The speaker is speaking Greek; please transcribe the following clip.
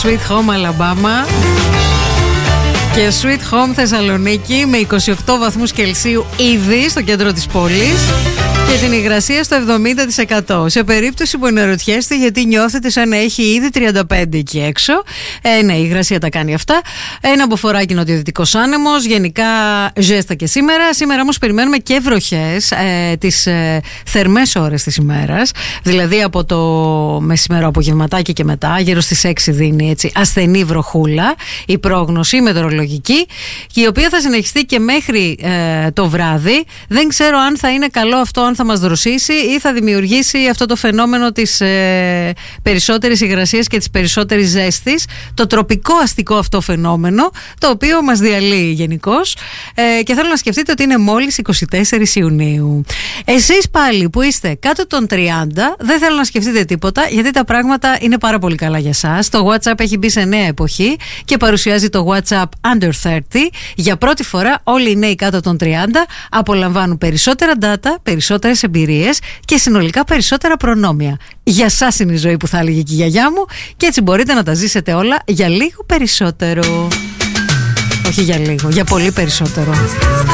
Sweet Home Alabama και Sweet Home Θεσσαλονίκη με 28 βαθμούς Κελσίου ήδη στο κέντρο της πόλης και την υγρασία στο 70%. Σε περίπτωση που αναρωτιέστε γιατί νιώθετε σαν να έχει ήδη 35 εκεί έξω, ναι, η υγρασία τα κάνει αυτά. Ένα μποφοράκι νοτιοδυτικός άνεμος, γενικά ζέστα και σήμερα. Σήμερα όμως περιμένουμε και βροχές τις θερμές ώρες της ημέρας, δηλαδή από το μεσημερό απογευματάκι και μετά, γύρω στις 6 δίνει έτσι ασθενή βροχούλα η πρόγνωση μετεωρολογική, και η οποία θα συνεχιστεί και μέχρι το βράδυ. Δεν ξέρω αν θα είναι καλό αυτό, αν θα μας δροσίσει ή θα δημιουργήσει αυτό το φαινόμενο της περισσότερης υγρασίας και της περισσότερης ζέστης, το τροπικό αστικό αυτό φαινόμενο, το οποίο μας διαλύει γενικώς, και θέλω να σκεφτείτε ότι είναι μόλις 24 Ιουνίου. Εσείς πάλι που είστε κάτω των 30, δεν θέλω να σκεφτείτε τίποτα, γιατί τα πράγματα είναι πάρα πολύ καλά για σας. Το WhatsApp έχει μπει σε νέα εποχή και παρουσιάζει το WhatsApp Under 30. Για πρώτη φορά όλοι οι νέοι κάτω των 30 απολαμβάνουν περισσότερα data, περισσότερες εμπειρίες και συνολικά περισσότερα προνόμια. Για σας είναι η ζωή που θα έλεγε και η γιαγιά μου, και έτσι μπορείτε να τα ζήσετε όλα για λίγο περισσότερο. Όχι για λίγο, για πολύ περισσότερο.